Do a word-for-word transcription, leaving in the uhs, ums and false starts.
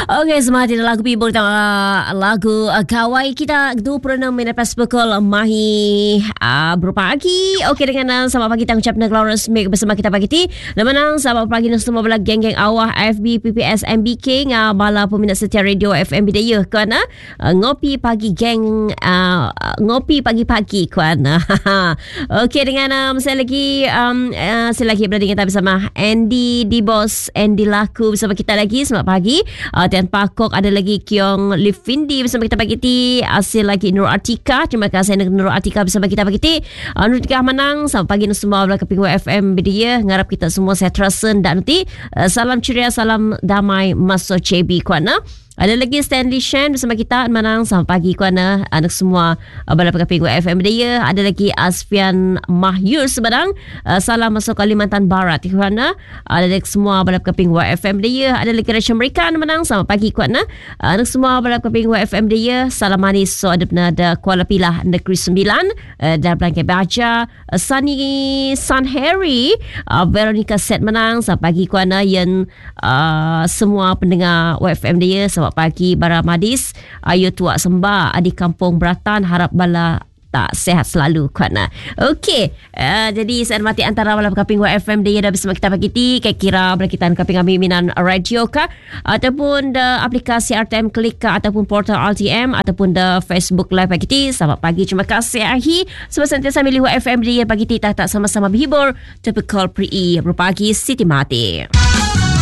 Okey, semangat lagu People uh, lagu uh, Kawai kita dua puluh enam minit lepas pukul Mahi uh, berpagi. Okey, dengan uh, selamat pagi kita ucapkan Glorious Make bersama kita pagi ti. Lemanang selamat pagi semua bala geng-geng awah F B P P S M B K uh, bala peminat setia radio F M Bidayah kan uh, ngopi pagi geng uh, ngopi pagi-pagi kan. Okey, dengan um, saya lagi um, uh, saya lagi berada kita bersama Andy di Boss Andy Laku bersama kita lagi. Selamat pagi. Uh, dan Pakok ada lagi Kiong Livindi bersama kita pagi ti. Asil lagi Nur Atika. Terima kasih Nur Atika bersama kita pagi ti. Uh, Nur Atika menang. Selamat pagi semua belah keping F M Bidayah. Ngarap kita semua sehat tersen dan nanti uh, salam ceria, salam damai masuk C B kuana. Ada lagi Stanley Shan bersama kita menang. Selamat pagi kuana anak semua uh, bala keping F M Bidayah. Ada lagi Asfian Mahyur sebarang. Uh, salam masuk Kalimantan Barat kuana. Ada lagi semua bala keping F M Bidayah. Ada lagi Rachel American menang. Selamat pagi kuana. Uh, anak semua bala keping F M Bidayah. Salam manis so ada penada Kuala Pilah Negeri Sembilan uh, dan Belangkai Baja. Uh, Sunny Sun Harry uh, Veronica Set menang. Selamat pagi kuana yang uh, semua pendengar F M Bidayah. Selamat pagi bara Madis. Ayo tuak sembah di kampung Beratan. Harap bala tak sehat selalu kuana. Okey, uh, jadi saya hormati antara bala kaping F M dia dah bersama kita pagi ti. Kira bala kita kaping kami minan radio ka ataupun the aplikasi R T M Klik ka ataupun portal R T M ataupun the Facebook Live pagi ti. Selamat pagi. Terima kasih ahi. Semua sentiasa milih F M dia pagi ti tak tak sama-sama berhibur. Typical pre berpagi Siti Mati.